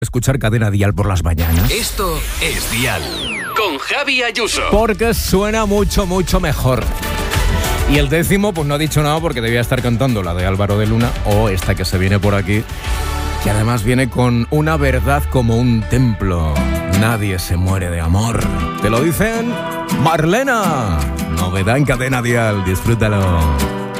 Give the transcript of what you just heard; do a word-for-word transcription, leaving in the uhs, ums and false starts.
Escuchar Cadena Dial por las mañanas. Esto es Dial con Javi Ayuso. Porque suena mucho, mucho mejor. Y el décimo, pues no ha dicho nada porque debía estar cantando la de Álvaro de Luna o esta que se viene por aquí, que además viene con una verdad como un templo. Nadie se muere de amor. Te lo dicen Marlena. Novedad en Cadena Dial. Disfrútalo.